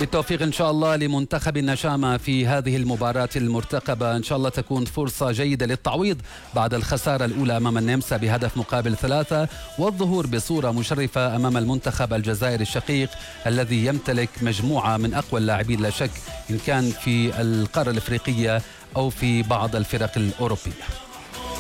بالتوفيق إن شاء الله لمنتخب النشامة في هذه المباراة المرتقبة. إن شاء الله تكون فرصة جيدة للتعويض بعد الخسارة الأولى أمام النمسا بهدف مقابل 3، والظهور بصورة مشرفة أمام المنتخب الجزائري الشقيق الذي يمتلك مجموعة من أقوى اللاعبين لا شك، إن كان في القارة الأفريقية أو في بعض الفرق الأوروبية.